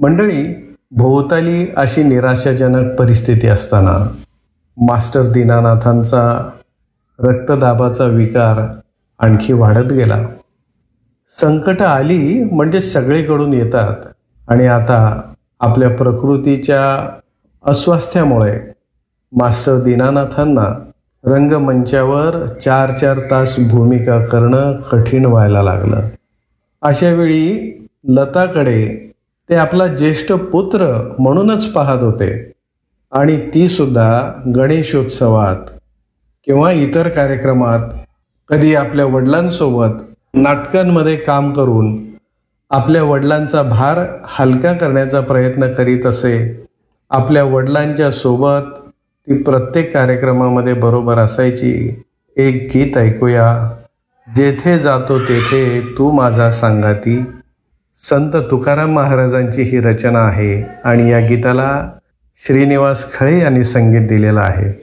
मंडळी, भोवताली अशी निराशाजनक परिस्थिती असताना मास्टर दीनानाथांचा रक्तदाबाचा विकार आणखी वाढत गेला. संकट आली म्हणजे सगळीकडून येतात आणि आता आपल्या प्रकृतीच्या अस्वास्थ्यामुळे मास्टर दीनानाथांना रंगमंचावर 4-4 तास भूमिका करणं कठीण व्हायला लागलं. अशा वेळी लताकडे ते आपला ज्येष्ठ पुत्र म्हणूनच पाहत होते आणि ती सुद्धा गणेशोत्सवात किंवा इतर कार्यक्रमात कधी आपल्या वडिलांसोबत नाटकांमध्ये काम करून आपल्या वडिलांचा भार हलका करण्याचा प्रयत्न करीत असे. आपल्या वडिलांच्या सोबत ती प्रत्येक कार्यक्रमामध्ये बरोबर असायची. एक गीत ऐकूया. जेथे जातो तेथे तू माझा सांगाती. संत तुकाराम महाराजांची ही रचना आहे आणि या गीताला श्रीनिवास खळे यांनी संगीत दिलेलं आहे.